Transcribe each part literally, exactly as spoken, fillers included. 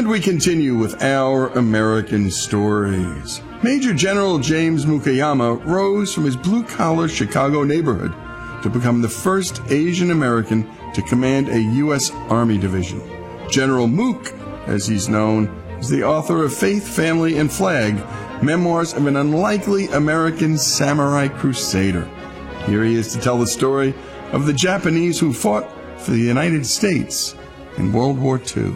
And we continue with our American stories. Major General James Mukayama rose from his blue-collar Chicago neighborhood to become the first Asian American to command a U S Army division. General Mook, as he's known, is the author of Faith, Family, and Flag, memoirs of an unlikely American samurai crusader. Here he is to tell the story of the Japanese who fought for the United States in World War Two.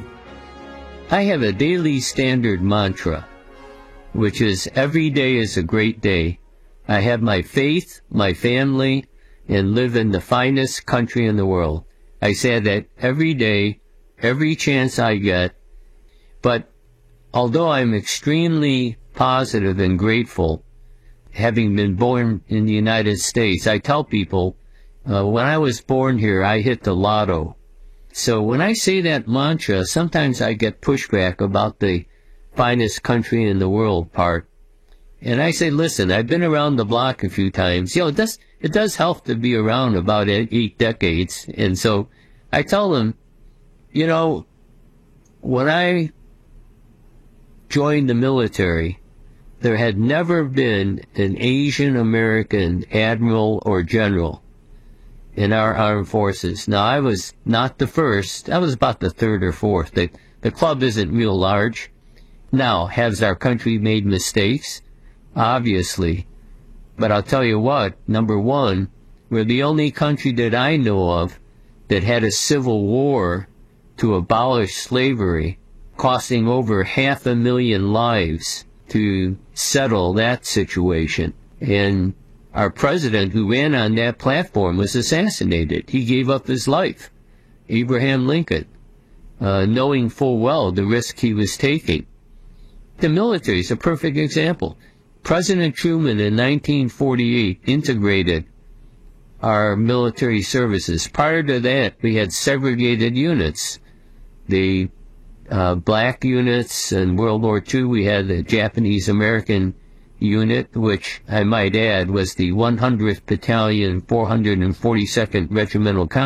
I have a daily standard mantra, which is every day is a great day. I have my faith, my family, and live in the finest country in the world. I say that every day, every chance I get. But although I'm extremely positive and grateful, having been born in the United States, I tell people, uh, when I was born here, I hit the lotto. So when I say that mantra, sometimes I get pushback about the finest country in the world part. And I say, listen, I've been around the block a few times. You know, it does, it does help to be around about eight, eight decades. And so I tell them, you know, when I joined the military, there had never been an Asian American admiral or general in our armed forces. Now, I was not the first. I was about the third or fourth. The, the club isn't real large. Now, has our country made mistakes? Obviously. But I'll tell you what, number one, we're the only country that I know of that had a civil war to abolish slavery, costing over half a million lives to settle that situation. And our president who ran on that platform was assassinated. He gave up his life, Abraham Lincoln, uh, knowing full well the risk he was taking. The military is a perfect example. President Truman in nineteen forty-eight integrated our military services. Prior to that, we had segregated units. The uh, black units in World War Two, we had the Japanese-American unit, which I might add was the one hundredth Battalion, four hundred forty-second Regimental Company.